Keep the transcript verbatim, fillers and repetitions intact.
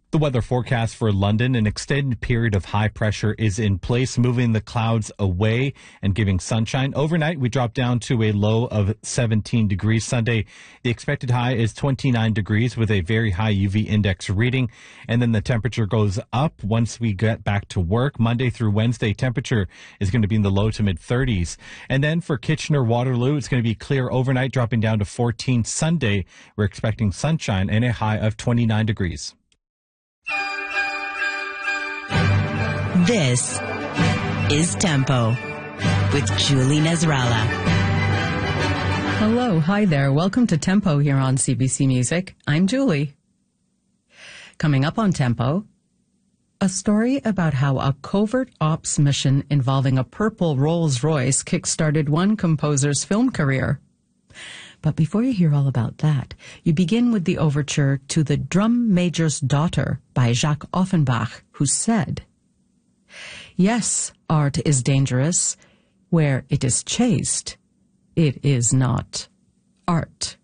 The weather forecast for London, an extended period of high pressure is in place, moving the clouds away and giving sunshine. Overnight, we drop down to a low of seventeen degrees. Sunday, the expected high is twenty-nine degrees with a very high U V index reading. And then the temperature goes up once we get back to work. Monday through Wednesday, temperature is going to be in the low to mid thirties. And then for Kitchener-Waterloo, it's going to be clear overnight, dropping down to fourteen. Sunday, we're expecting sunshine and a high of twenty-nine degrees. This is Tempo with Julie Nasrallah. Hello, hi there. Welcome to Tempo here on C B C Music. I'm Julie. Coming up on Tempo, a story about how a covert ops mission involving a purple Rolls-Royce kickstarted one composer's film career. But before you hear all about that, you begin with the overture to The Drum Major's Daughter by Jacques Offenbach, who said, "Yes, art is dangerous. Where it is chaste, it is not art."